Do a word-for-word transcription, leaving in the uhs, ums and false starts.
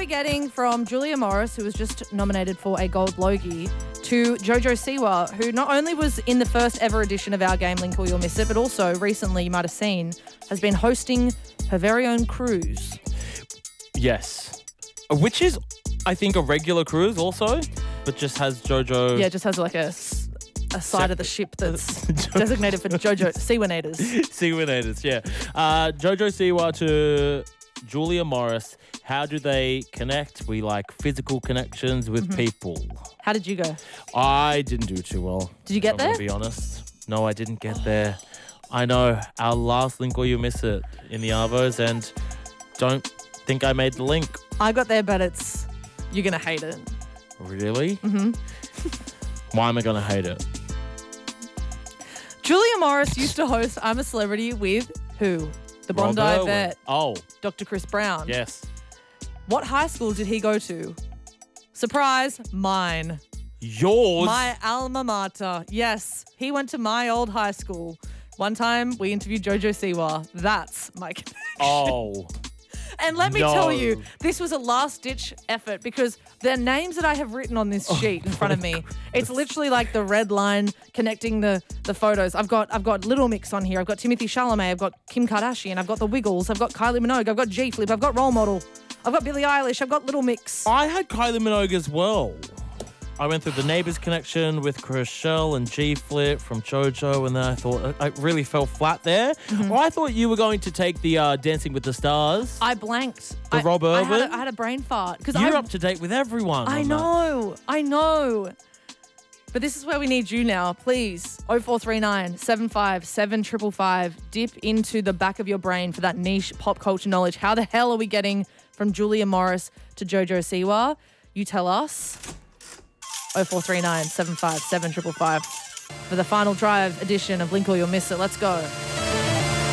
we getting from Julia Morris, who was just nominated for a Gold Logie, to Jojo Siwa, who not only was in the first ever edition of our game, Link or You'll Miss It, but also recently, you might have seen, has been hosting her very own cruise. Yes. Which is, I think, a regular cruise also, but just has Jojo... Yeah, it just has like a, a side of the ship that's designated for Jojo Siwanators. Siwanators, yeah. Uh, Jojo Siwa to Julia Morris. How do they connect? We like physical connections with mm-hmm. people. How did you go? I didn't do too well. Did you get I'm there? To be honest. No, I didn't get there. I know. Our last Link or You Miss It in the Arvos, and don't think I made the link. I got there, but it's... You're going to hate it. Really? Mm-hmm. Why am I going to hate it? Julia Morris used to host I'm a Celebrity with who? The Bondi Rob vet. Irwin. Oh. Doctor Chris Brown. Yes. What high school did he go to? Surprise, mine. Yours? My alma mater. Yes, he went to my old high school. One time we interviewed Jojo Siwa. That's my connection. Oh. And let me no. tell you, this was a last-ditch effort because the names that I have written on this sheet oh, in front of me, goodness. It's literally like the red line connecting the, the photos. I've got I've got Little Mix on here. I've got Timothy Chalamet. I've got Kim Kardashian. I've got The Wiggles. I've got Kylie Minogue. I've got G-Flip. I've got Role Model. I've got Billie Eilish. I've got Little Mix. I had Kylie Minogue as well. I went through the Neighbours connection with Chriselle and G-Flip from JoJo, and then I thought I really fell flat there. Mm-hmm. Well, I thought you were going to take the uh, Dancing with the Stars. I blanked. The I, Rob Irwin. I had, a, I had a brain fart. You're I, up to date with everyone. I know. That. I know. But this is where we need you now. Please, oh four three nine, seven five seven, five five five. Dip into the back of your brain for that niche pop culture knowledge. How the hell are we getting from Julia Morris to Jojo Siwa? You tell us. oh four three nine, seven five seven, five five five for the final drive edition of Link or You'll Miss It. Let's go.